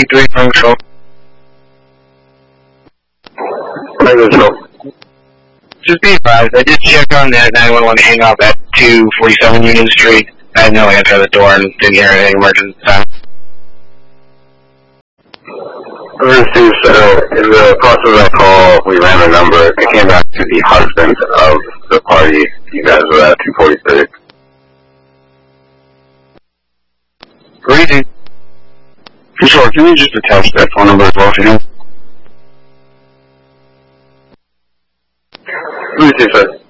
3 from Control. Just be advised, I did check on that 911 hangoff at 247 Union Street. I had no answer at the door and didn't hear anything emergency time. Received, sir. In the process of that call, we ran a number. It came back to the husband of the party. You guys were at 246. Greeting. Sure, can you just attach that phone number as well to him? Received, sir.